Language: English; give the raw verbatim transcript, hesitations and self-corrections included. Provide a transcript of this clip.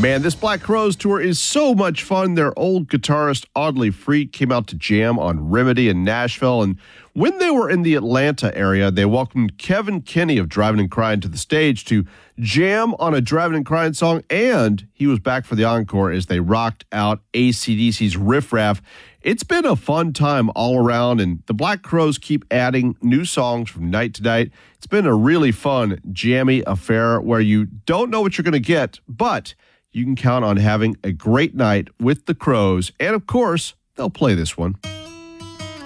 Man, this Black Crowes tour is so much fun. Their old guitarist, Audley Freak, came out to jam on Remedy in Nashville. And when they were in the Atlanta area, they welcomed Kevin Kinney of Driving and Crying to the stage to jam on a Driving and Crying song. And he was back for the encore as they rocked out A C D C's Riff Raff. It's been a fun time all around, and the Black Crowes keep adding new songs from night to night. It's been a really fun, jammy affair where you don't know what you're going to get, but you can count on having a great night with the Crowes. And, of course, they'll play this one.